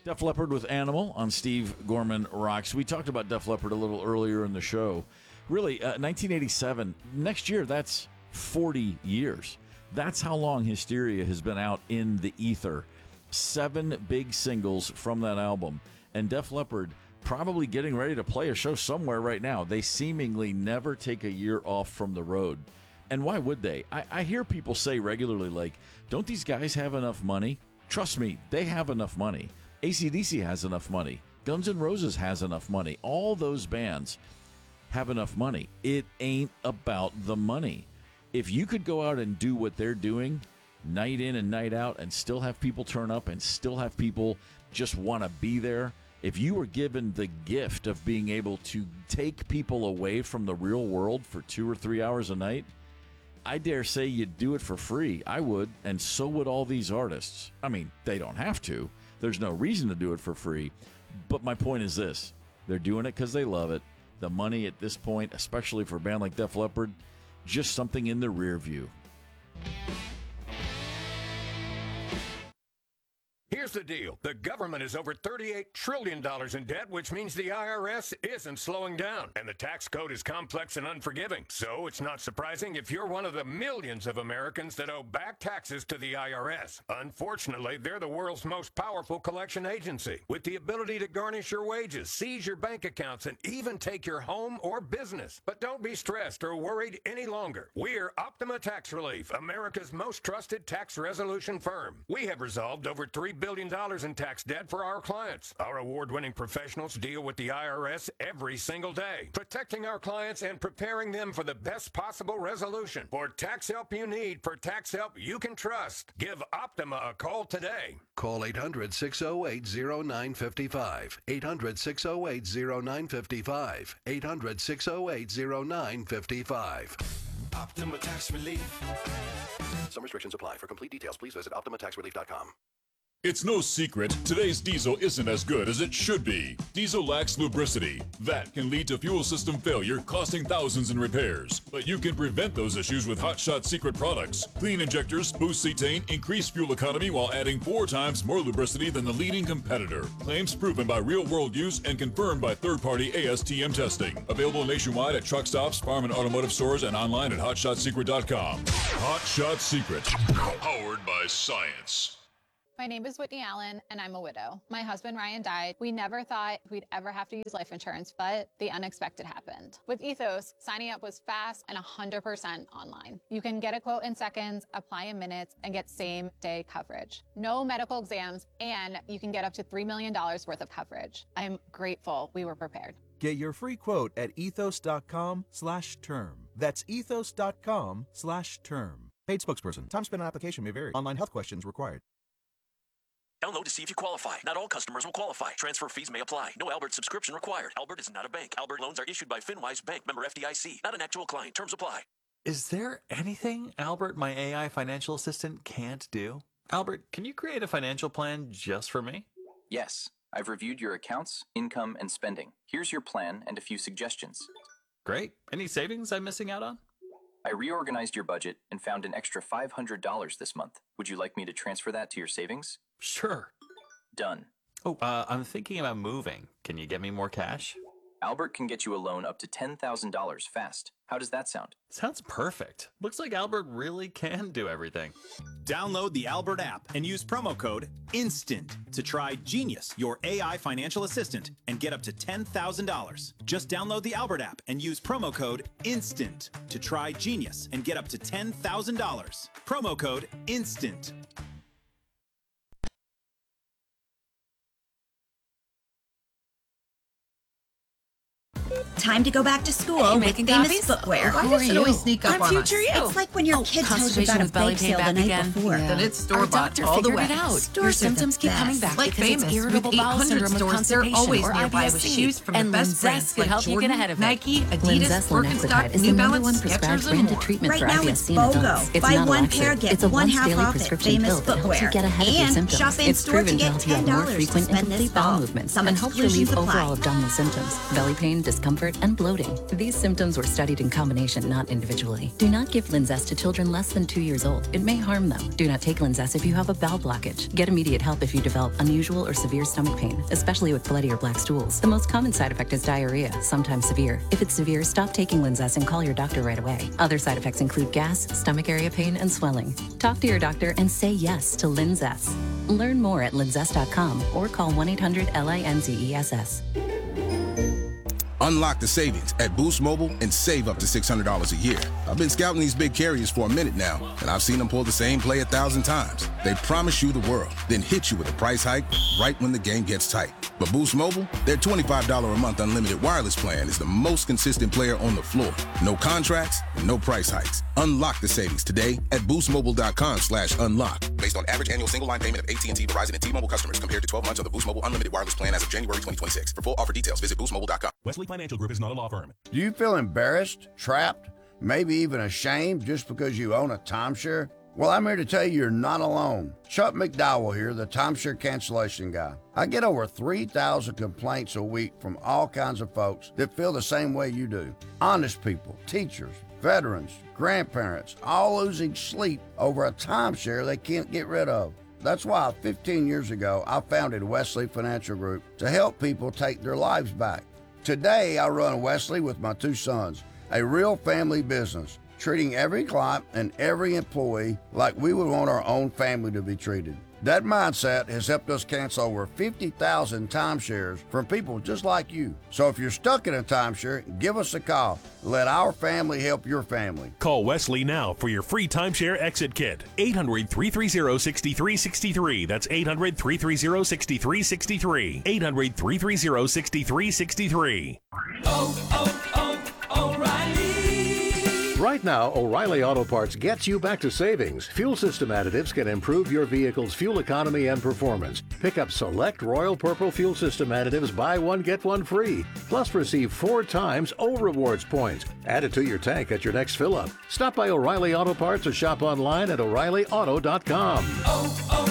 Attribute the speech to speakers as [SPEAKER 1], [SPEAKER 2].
[SPEAKER 1] Def Leppard with Animal on Steve Gorman Rocks. We talked about Def Leppard a little earlier in the show. Really, 1987, next year, that's 40 years. That's how long Hysteria has been out in the ether. 7 big singles from that album. And Def Leppard probably getting ready to play a show somewhere right now. They seemingly never take a year off from the road. And why would they? I hear people say regularly, like, don't these guys have enough money? Trust me, they have enough money. AC/DC has enough money. Guns N' Roses has enough money. All those bands have enough money. It ain't about the money. If you could go out and do what they're doing night in and night out and still have people turn up and still have people just want to be there, if you were given the gift of being able to take people away from the real world for 2 or 3 hours a night, I dare say you'd do it for free. I would, and so would all these artists. I mean, they don't have to. There's no reason to do it for free. But my point is this. They're doing it because they love it. The money at this point, especially for a band like Def Leppard, just something in the rear view.
[SPEAKER 2] Here's the deal. The government is over $38 trillion in debt, which means the IRS isn't slowing down. And the tax code is complex and unforgiving. So it's not surprising if you're one of the millions of Americans that owe back taxes to the IRS. Unfortunately, they're the world's most powerful collection agency, with the ability to garnish your wages, seize your bank accounts, and even take your home or business. But don't be stressed or worried any longer. We're Optima Tax Relief, America's most trusted tax resolution firm. We have resolved over $3 billion in tax debt for our clients. Our award-winning professionals deal with the IRS every single day, protecting our clients and preparing them for the best possible resolution. For tax help you need, for tax help you can trust, give Optima a call today.
[SPEAKER 3] Call 800-608-0955. 800-608-0955. 800-608-0955.
[SPEAKER 4] Optima Tax Relief.
[SPEAKER 3] Some restrictions apply. For complete details, please visit OptimaTaxRelief.com.
[SPEAKER 5] It's no secret, today's diesel isn't as good as it should be. Diesel lacks lubricity. That can lead to fuel system failure, costing thousands in repairs. But you can prevent those issues with Hot Shot Secret products. Clean injectors, boost cetane, increase fuel economy while adding 4 times more lubricity than the leading competitor. Claims proven by real-world use and confirmed by third-party ASTM testing. Available nationwide at truck stops, farm and automotive stores, and online at HotShotSecret.com. Hot Shot Secret. Powered by science.
[SPEAKER 6] My name is Whitney Allen, and I'm a widow. My husband, Ryan, died. We never thought we'd ever have to use life insurance, but the unexpected happened. With Ethos, signing up was fast and 100% online. You can get a quote in seconds, apply in minutes, and get same-day coverage. No medical exams, and you can get up to $3 million worth of coverage. I'm grateful we were prepared.
[SPEAKER 7] Get your free quote at ethos.com/term. That's ethos.com/term. Paid spokesperson. Time spent on application may vary. Online health questions required.
[SPEAKER 8] Download to see if you qualify. Not all customers will qualify. Transfer fees may apply. No Albert subscription required. Albert is not a bank. Albert loans are issued by FinWise Bank, member FDIC. Not an actual client. Terms apply.
[SPEAKER 9] Is there anything Albert, my AI financial assistant, can't do? Albert, can you create a financial plan just for me?
[SPEAKER 10] Yes. I've reviewed your accounts, income, and spending. Here's your plan and a few suggestions.
[SPEAKER 9] Great. Any savings I'm missing out on?
[SPEAKER 10] I reorganized your budget and found an extra $500 this month. Would you like me to transfer that to your savings?
[SPEAKER 9] Sure.
[SPEAKER 10] Done.
[SPEAKER 9] Oh, I'm thinking about moving. Can you get me more cash?
[SPEAKER 10] Albert can get you a loan up to $10,000 fast. How does that sound?
[SPEAKER 9] Sounds perfect. Looks like Albert really can do everything.
[SPEAKER 11] Download the Albert app and use promo code INSTANT to try Genius, your AI financial assistant, and get up to $10,000. Just download the Albert app and use promo code INSTANT to try Genius and get up to $10,000. Promo code INSTANT.
[SPEAKER 12] Time to go back to school with famous footwear.
[SPEAKER 13] Why does it always sneak up on us?
[SPEAKER 12] It's like when your kid tells you about a bake sale the night before.
[SPEAKER 13] Then it's store-bought all the way.
[SPEAKER 14] Your symptoms keep coming back
[SPEAKER 13] Like
[SPEAKER 14] because
[SPEAKER 13] Famous,
[SPEAKER 14] it's irritable
[SPEAKER 13] with
[SPEAKER 14] bowel
[SPEAKER 13] 800
[SPEAKER 14] syndrome with
[SPEAKER 13] stores, they're
[SPEAKER 14] constipation
[SPEAKER 13] always
[SPEAKER 14] or
[SPEAKER 13] nearby with
[SPEAKER 14] IBS-C.
[SPEAKER 13] shoes from the
[SPEAKER 14] And
[SPEAKER 13] best
[SPEAKER 14] Linzess
[SPEAKER 13] brands
[SPEAKER 14] could
[SPEAKER 13] like
[SPEAKER 14] help you
[SPEAKER 13] Jordan,
[SPEAKER 14] get ahead of it.
[SPEAKER 13] Nike, Adidas,
[SPEAKER 14] Linzess
[SPEAKER 13] Birkenstock,
[SPEAKER 14] is the
[SPEAKER 13] New
[SPEAKER 14] number
[SPEAKER 13] Balance,
[SPEAKER 14] one prescribed
[SPEAKER 13] Skechers, and
[SPEAKER 14] branded
[SPEAKER 13] more.
[SPEAKER 14] treatment
[SPEAKER 12] Right
[SPEAKER 14] for
[SPEAKER 12] now
[SPEAKER 14] IBS-C
[SPEAKER 12] it's
[SPEAKER 14] in adults.
[SPEAKER 12] BOGO.
[SPEAKER 14] It's
[SPEAKER 12] Buy
[SPEAKER 14] not
[SPEAKER 12] one
[SPEAKER 14] elective.
[SPEAKER 12] pair, get
[SPEAKER 14] It's a
[SPEAKER 12] one half
[SPEAKER 14] once-daily
[SPEAKER 12] off at
[SPEAKER 14] prescription
[SPEAKER 12] Famous
[SPEAKER 14] pill that helps
[SPEAKER 12] Footwear.
[SPEAKER 14] you get ahead of your
[SPEAKER 12] And
[SPEAKER 14] symptoms.
[SPEAKER 12] shop in
[SPEAKER 14] It's
[SPEAKER 12] store to
[SPEAKER 14] proven to
[SPEAKER 12] get
[SPEAKER 14] help you have more
[SPEAKER 12] $10 to
[SPEAKER 14] frequent and
[SPEAKER 12] spend this
[SPEAKER 14] complete bowel
[SPEAKER 12] fall.
[SPEAKER 14] movements
[SPEAKER 12] Some
[SPEAKER 14] and helps relieve
[SPEAKER 12] exclusions
[SPEAKER 14] overall
[SPEAKER 12] apply.
[SPEAKER 14] abdominal symptoms, belly pain, discomfort,
[SPEAKER 15] discomfort, and bloating. These symptoms were studied in combination, not individually. Do not give Linzess to children less than 2 years old. It may harm them. Do not take Linzess if you have a bowel blockage. Get immediate help if you develop unusual or severe stomach pain, especially with bloody or black stools. The most common side effect is diarrhea, sometimes severe. If it's severe, stop taking Linzess and call your doctor right away. Other side effects include gas, stomach area pain, and swelling. Talk to your doctor and say yes to Linzess. Learn more at linzess.com or call 1-800-LINZESS.
[SPEAKER 16] Unlock the savings at Boost Mobile and save up to $600 a year. I've been scouting these big carriers for a minute now, and I've seen them pull the same play 1,000 times. They promise you the world, then hit you with a price hike right when the game gets tight. But Boost Mobile, their $25 a month unlimited wireless plan is the most consistent player on the floor. No contracts, no price hikes. Unlock the savings today at boostmobile.com/unlock. Based on average annual single line payment of AT&T, Verizon, and T-Mobile customers compared to 12 months of the Boost Mobile unlimited wireless plan as of January 2026. For full offer details, visit boostmobile.com.
[SPEAKER 17] Wesley Financial Group is not a law firm.
[SPEAKER 18] Do you feel embarrassed, trapped, maybe even ashamed just because you own a timeshare? Well, I'm here to tell you you're not alone. Chuck McDowell here, the timeshare cancellation guy. I get over 3,000 complaints a week from all kinds of folks that feel the same way you do. Honest people, teachers, veterans, grandparents, all losing sleep over a timeshare they can't get rid of. That's why 15 years ago, I founded Wesley Financial Group to help people take their lives back. Today, I run Wesley with my 2 sons, a real family business, treating every client and every employee like we would want our own family to be treated. That mindset has helped us cancel over 50,000 timeshares from people just like you. So if you're stuck in a timeshare, give us a call. Let our family help your family.
[SPEAKER 17] Call Wesley now for your free timeshare exit kit. 800-330-6363. That's 800-330-6363. 800-330-6363.
[SPEAKER 19] O'Reilly. Right now, O'Reilly Auto Parts gets you back to savings. Fuel system additives can improve your vehicle's fuel economy and performance. Pick up select Royal Purple fuel system additives, buy one, get one free. Plus receive 4 times O Rewards points. Add it to your tank at your next fill-up. Stop by O'Reilly Auto Parts or shop online at O'ReillyAuto.com.